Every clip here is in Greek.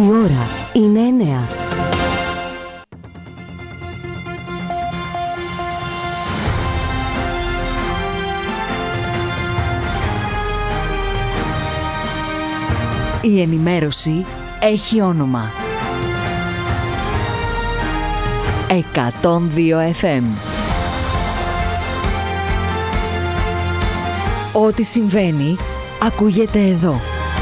Η ώρα είναι 9. Η ενημέρωση έχει όνομα. 102 FM. Ό,τι συμβαίνει, ακούγεται εδώ.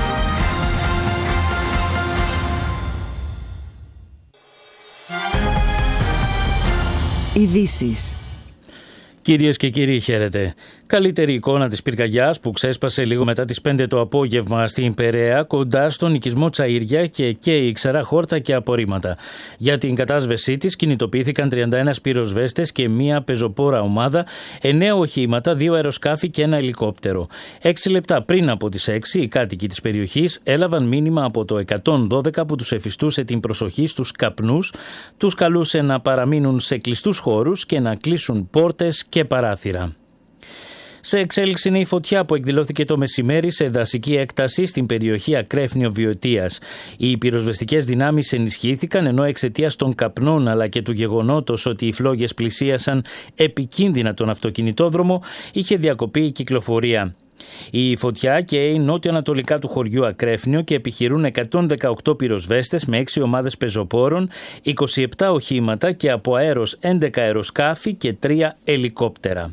Ειδήσεις. Κυρίες και κύριοι, χαίρετε. Καλύτερη εικόνα της πυρκαγιάς που ξέσπασε λίγο μετά τις 5 το απόγευμα στην Περαία, κοντά στον οικισμό Τσαΐρια και καίει ξερά χόρτα και απορρίμματα. Για την κατάσβεσή της κινητοποιήθηκαν 31 πυροσβέστες και μία πεζοπόρα ομάδα, 9 οχήματα, 2 αεροσκάφη και ένα ελικόπτερο. 6 λεπτά πριν από τις 6, οι κάτοικοι της περιοχής έλαβαν μήνυμα από το 112 που τους εφιστούσε την προσοχή στους καπνούς, τους καλούσε να παραμείνουν σε κλειστούς χώρους και να κλείσουν πόρτες και παράθυρα. Σε εξέλιξη είναι η φωτιά που εκδηλώθηκε το μεσημέρι σε δασική έκταση στην περιοχή Ακρέφνιο Βιωτίας. Οι πυροσβεστικές δυνάμεις ενισχύθηκαν, ενώ εξαιτίας των καπνών αλλά και του γεγονότος ότι οι φλόγες πλησίασαν επικίνδυνα τον αυτοκινητόδρομο, είχε διακοπεί η κυκλοφορία. Η φωτιά καίει νότιο-ανατολικά του χωριού Ακρέφνιο και επιχειρούν 118 πυροσβέστες με 6 ομάδες πεζοπόρων, 27 οχήματα και από αέρος 11 αεροσκάφη και 3 ελικόπτερα.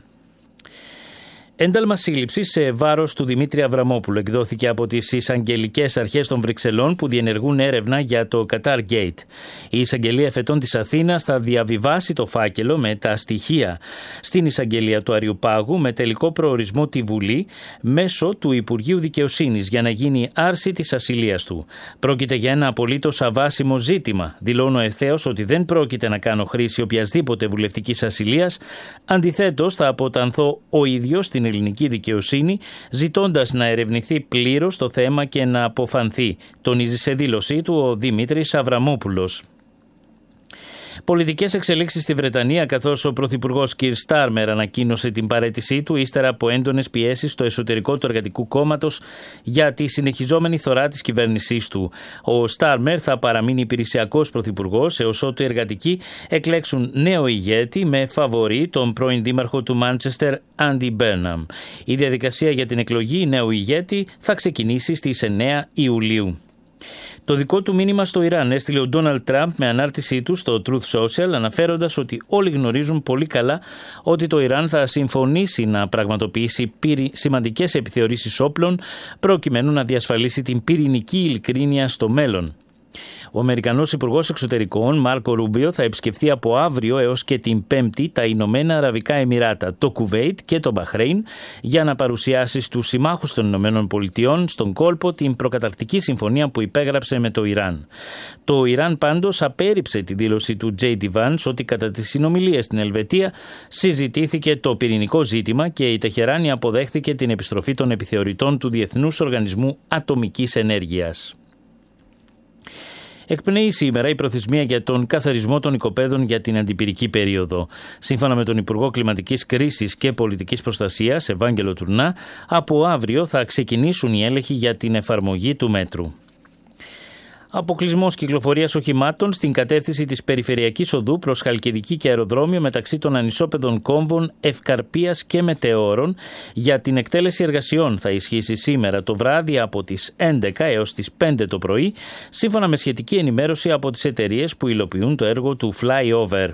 Ένταλμα σύλληψης σε βάρος του Δημήτρη Αβραμόπουλου εκδόθηκε από τις εισαγγελικές αρχές των Βρυξελών που διενεργούν έρευνα για το Qatar Gate. Η εισαγγελία εφετών της Αθήνας θα διαβιβάσει το φάκελο με τα στοιχεία στην εισαγγελία του Αριουπάγου με τελικό προορισμό τη Βουλή μέσω του Υπουργείου Δικαιοσύνης για να γίνει άρση της ασυλίας του. Πρόκειται για ένα απολύτως αβάσιμο ζήτημα. Δηλώνω ευθέως ότι δεν πρόκειται να κάνω χρήση οποιασδήποτε βουλευτικής ασυλίας. Αντιθέτως, θα αποτανθώ ο ίδιος στην ελληνική δικαιοσύνη, ζητώντας να ερευνηθεί πλήρως το θέμα και να αποφανθεί, τονίζει σε δήλωσή του ο Δημήτρης Αβραμόπουλος. Πολιτικές εξελίξεις στη Βρετανία, καθώς ο Πρωθυπουργός Κιρ Στάρμερ ανακοίνωσε την παραίτησή του ύστερα από έντονες πιέσεις στο εσωτερικό του Εργατικού Κόμματος για τη συνεχιζόμενη θωρά της κυβέρνησής του. Ο Στάρμερ θα παραμείνει υπηρεσιακός πρωθυπουργός έως ότου οι εργατικοί εκλέξουν νέο ηγέτη με φαβορί τον πρώην δήμαρχο του Μάντσεστερ, Άντι Μπέρναμ. Η διαδικασία για την εκλογή νέου ηγέτη θα ξεκινήσει στις 9 Ιουλίου. Το δικό του μήνυμα στο Ιράν έστειλε ο Ντόναλντ Τραμπ με ανάρτησή του στο Truth Social, αναφέροντας ότι όλοι γνωρίζουν πολύ καλά ότι το Ιράν θα συμφωνήσει να πραγματοποιήσει σημαντικές επιθεωρήσεις όπλων προκειμένου να διασφαλίσει την πυρηνική ειλικρίνεια στο μέλλον. Ο Αμερικανός Υπουργός Εξωτερικών Μάρκο Ρούμπιο θα επισκεφθεί από αύριο έως και την Πέμπτη τα Ηνωμένα Αραβικά Εμιράτα, το Κουβέιτ και το Μπαχρέιν για να παρουσιάσει στους συμμάχους των Ηνωμένων Πολιτειών στον κόλπο την προκαταρκτική συμφωνία που υπέγραψε με το Ιράν. Το Ιράν πάντως απέρριψε τη δήλωση του J.D. Vance ότι κατά τις συνομιλίες στην Ελβετία συζητήθηκε το πυρηνικό ζήτημα και η Τεχεράνη αποδέχθηκε την επιστροφή των επιθεωρητών του Διεθνούς Οργανισμού Ατομικής Ενέργειας. Εκπνέει σήμερα η προθεσμία για τον καθαρισμό των οικοπαίδων για την αντιπυρική περίοδο. Σύμφωνα με τον Υπουργό Κλιματικής Κρίσης και Πολιτικής Προστασίας, Ευάγγελο Τουρνά, από αύριο θα ξεκινήσουν οι έλεγχοι για την εφαρμογή του μέτρου. Αποκλεισμός κυκλοφορίας οχημάτων στην κατεύθυνση της Περιφερειακής Οδού προς Χαλκιδική και αεροδρόμιο μεταξύ των ανισόπεδων κόμβων Ευκαρπίας και Μετεώρων για την εκτέλεση εργασιών θα ισχύσει σήμερα το βράδυ από τις 11 έως τις 5 το πρωί, σύμφωνα με σχετική ενημέρωση από τις εταιρείες που υλοποιούν το έργο του flyover.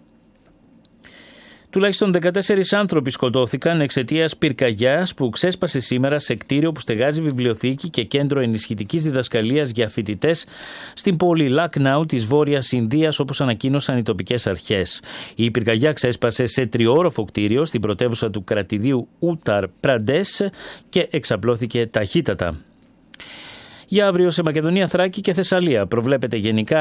Τουλάχιστον 14 άνθρωποι σκοτώθηκαν εξαιτίας πυρκαγιάς που ξέσπασε σήμερα σε κτίριο που στεγάζει βιβλιοθήκη και κέντρο ενισχυτικής διδασκαλίας για φοιτητές στην πόλη Λακνάου της Βόρειας Ινδίας, όπως ανακοίνωσαν οι τοπικές αρχές. Η πυρκαγιά ξέσπασε σε τριόροφο κτίριο στην πρωτεύουσα του κρατηδίου Ούταρ Πραντές και εξαπλώθηκε ταχύτατα. Για αύριο σε Μακεδονία, Θράκη και Θεσσαλία προβλέπεται γενικά